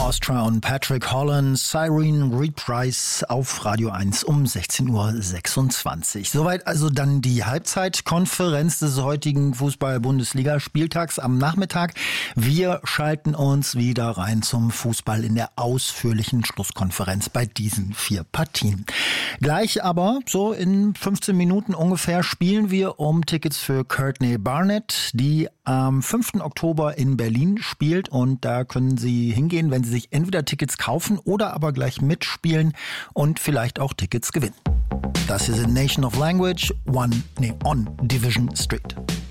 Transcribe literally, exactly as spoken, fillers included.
Ostra und Patrick Holland, Siren Reprise auf Radio eins um sechzehn Uhr sechsundzwanzig. Soweit also dann die Halbzeitkonferenz des heutigen Fußball-Bundesliga-Spieltags am Nachmittag. Wir schalten uns wieder rein zum Fußball in der ausführlichen Schlusskonferenz bei diesen vier Partien. Gleich aber, so in fünfzehn Minuten ungefähr, spielen wir um Tickets für Courtney Barnett, die am fünften Oktober in Berlin spielt, und da können Sie hingehen, wenn Sie sich entweder Tickets kaufen oder aber gleich mitspielen und vielleicht auch Tickets gewinnen. Das hier sind Nation of Language, One, nee, on Division Street.